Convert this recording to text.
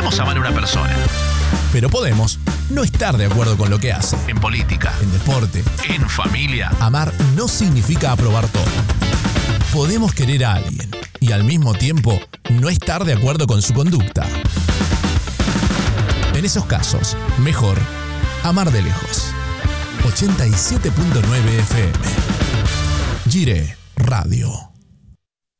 Podemos amar a una persona. Pero podemos no estar de acuerdo con lo que hace. En política, En deporte, en familia. amar no significa aprobar todo. Podemos querer a alguien y al mismo tiempo no estar de acuerdo con su conducta. En esos casos, mejor amar de lejos. 87.9 FM. Gire Radio.